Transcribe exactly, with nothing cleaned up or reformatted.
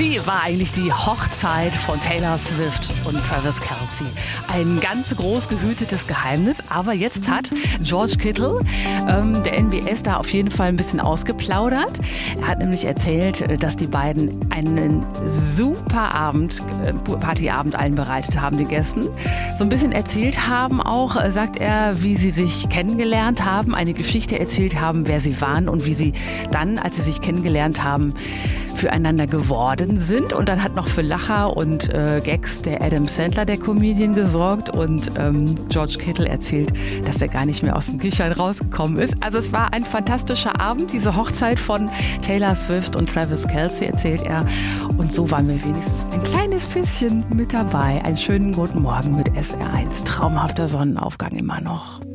Wie war eigentlich die Hochzeit von Taylor Swift und Travis Kelce? Ein ganz groß gehütetes Geheimnis, aber jetzt hat George Kittle, ähm, der N B A-Star, auf jeden Fall ein bisschen ausgeplaudert. Er hat nämlich erzählt, dass die beiden einen super Abend, äh, Partyabend allen bereitet haben, den Gästen. So ein bisschen erzählt haben auch, äh, sagt er, wie sie sich kennengelernt haben, eine Geschichte erzählt haben, wer sie waren und wie sie dann, als sie sich kennengelernt haben, füreinander geworden sind. Und dann hat noch für Lacher und äh, Gags der Adam Sandler, der Comedian, gesorgt. Und ähm, George Kittle erzählt, dass er gar nicht mehr aus dem Kichern rausgekommen ist. Also es war ein fantastischer Abend, diese Hochzeit von Taylor Swift und Travis Kelce, erzählt er. Und so waren wir wenigstens ein kleines bisschen mit dabei. Einen schönen guten Morgen mit S R eins. Traumhafter Sonnenaufgang immer noch.